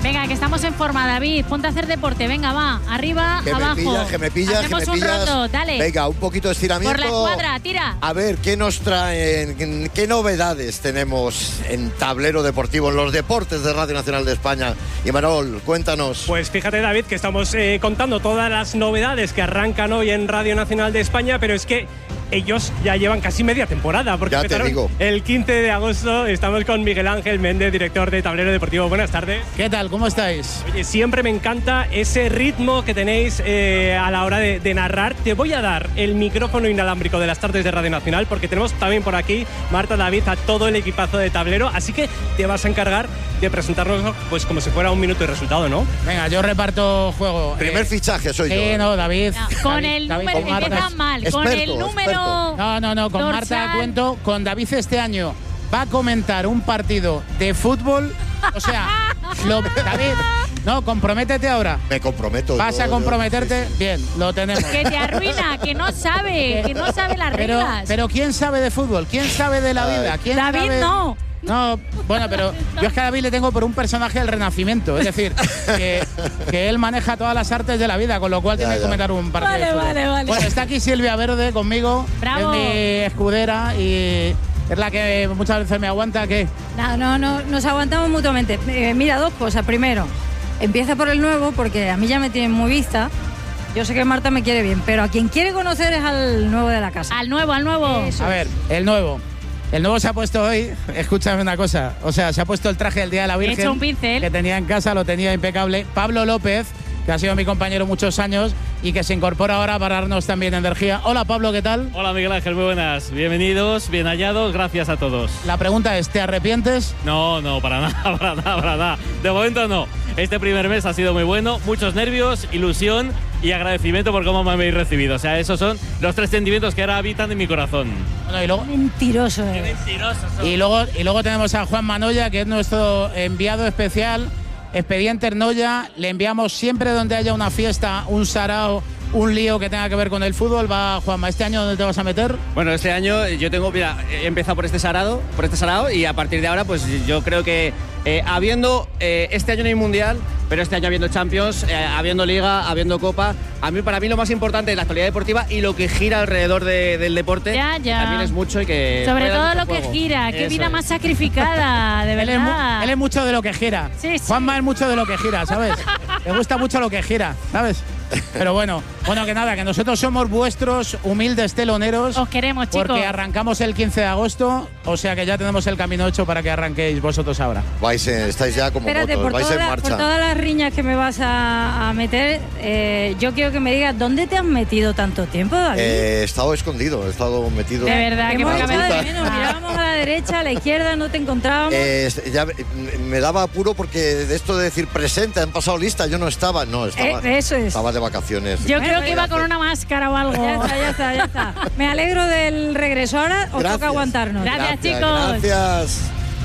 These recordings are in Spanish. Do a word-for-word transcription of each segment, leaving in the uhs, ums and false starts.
Venga, que estamos en forma, David. Ponte a hacer deporte. Venga, va. Arriba, que abajo. Me pillas, que me pillas, Hacemos que me un pillas. rondo. Dale. Venga, un poquito de estiramiento. Por la escuadra, tira. A ver, ¿qué nos traen? ¿Qué novedades tenemos en Tablero Deportivo, en los deportes de Radio Nacional de España? Y Manol, cuéntanos. Pues fíjate, David, que estamos eh, contando todas las novedades que arrancan hoy en Radio Nacional de España, pero es que ellos ya llevan casi media temporada, porque ya te empezaron digo. el quince de agosto. Estamos con Miguel Ángel Méndez, director de Tablero Deportivo. Buenas tardes. ¿Qué tal? ¿Cómo estáis? Oye, siempre me encanta ese ritmo que tenéis eh, a la hora de, de narrar. Te voy a dar el micrófono inalámbrico de las tardes de Radio Nacional, porque tenemos también por aquí, Marta, David, a todo el equipazo de Tablero, así que te vas a encargar de presentarnos pues como si fuera un minuto y resultado, ¿no? Venga, yo reparto juego. Primer eh, fichaje soy sí, yo. Sí, no, David. No, con David, el David, número, con Marta. empiezan mal. Experto, con el número. experto. No, no, no, con dorsal. Marta cuento. Con David este año va a comentar un partido de fútbol. O sea, lo, David, no, comprométete ahora. Me comprometo. ¿Vas yo, a comprometerte? yo, sí. Bien, lo tenemos. Que te arruina, que no sabe, que no sabe las Pero, reglas. pero ¿quién sabe de fútbol? ¿Quién sabe de la Ay. vida? ¿Quién David sabe? no. No, bueno, pero yo es que a David le tengo por un personaje del Renacimiento. Es decir, que, que él maneja todas las artes de la vida, con lo cual Ya, tiene que ya. comentar un partido. Vale, de fútbol. vale, vale. Bueno, está aquí Silvia Verde conmigo. Bravo. Es mi escudera y es la que muchas veces me aguanta. ¿Qué? No, no, no, nos aguantamos mutuamente. Eh, mira, dos cosas. Primero, empieza por el nuevo, porque a mí ya me tienen muy vista. Yo sé que Marta me quiere bien, pero a quien quiere conocer es al nuevo de la casa. Al nuevo, al nuevo. Eso A ver, el nuevo. El nuevo se ha puesto hoy, escúchame una cosa, o sea, se ha puesto el traje del Día de la Virgen Hecho un pincel. que tenía en casa, lo tenía impecable. Pablo López, que ha sido mi compañero muchos años y que se incorpora ahora para darnos también energía. Hola Pablo, ¿qué tal? Hola Miguel Ángel, muy buenas. Bienvenidos, bien hallados, gracias a todos. La pregunta es, ¿te arrepientes? No, no, para nada, para nada, para nada. De momento no. Este primer mes ha sido muy bueno, muchos nervios, ilusión y agradecimiento por cómo me habéis recibido. O sea, esos son los tres sentimientos que ahora habitan en mi corazón. Bueno, y luego, Mentiroso, Qué eh. mentirosos son. y luego, y luego tenemos a Juan Manoya, que es nuestro enviado especial, Expedientes Noya. Le enviamos siempre donde haya una fiesta, un sarao, un lío que tenga que ver con el fútbol. Va, Juanma, ¿este año dónde te vas a meter? Bueno, este año yo tengo, mira, he empezado por este sarado, por este sarao y a partir de ahora, pues yo creo que eh, habiendo eh, este año no hay mundial, pero este año habiendo Champions, eh, habiendo Liga, habiendo Copa, a mí para mí lo más importante es la actualidad deportiva y lo que gira alrededor de, del deporte. Ya, ya. También es mucho y que Sobre puede dar todo mucho lo que juego. gira. Qué Eso vida es. más sacrificada, de Él es, mu- verdad. él es mucho de lo que gira. Sí, sí. Juanma es mucho de lo que gira, ¿sabes? Le gusta mucho lo que gira, ¿sabes? Pero bueno, bueno que nada, que nosotros somos vuestros humildes teloneros. Os queremos, chicos. Porque arrancamos el quince de agosto, o sea que ya tenemos el camino hecho para que arranquéis vosotros ahora. Vais en- estáis ya como Espérate, motos, por, vais toda en la- marcha. por todas las riñas que me vas a, a meter, eh, yo quiero que me digas, ¿dónde te has metido tanto tiempo, David? Eh, he estado escondido, he estado metido. De verdad, Te que hemos poca echado de vergüenza. menos, mirábamos a la derecha, a la izquierda, no te encontrábamos. Eh, ya me- me daba apuro porque de esto de decir presente, han pasado lista, yo no estaba, no, estaba, Eh, eso es. estaba de vacaciones. Yo Bueno, creo que iba gracias. con una máscara o algo. Ya está, ya está, ya está. Me alegro del regreso. Ahora os Gracias. toca aguantarnos. Gracias, chicos. Gracias.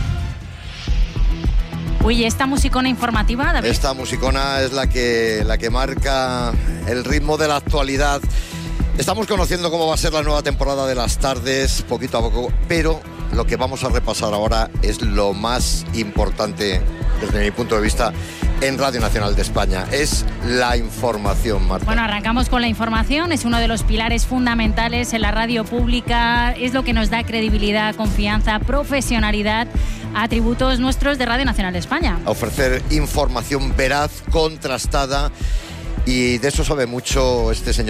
Uy, esta musicona informativa, David. Esta musicona es la que, la que marca el ritmo de la actualidad. Estamos conociendo cómo va a ser la nueva temporada de las tardes, poquito a poco, pero lo que vamos a repasar ahora es lo más importante, desde mi punto de vista, en Radio Nacional de España. Es la información, Marta. Bueno, arrancamos con la información. Es uno de los pilares fundamentales en la radio pública. Es lo que nos da credibilidad, confianza, profesionalidad, atributos nuestros de Radio Nacional de España. A ofrecer información veraz, contrastada, y de eso sabe mucho este señor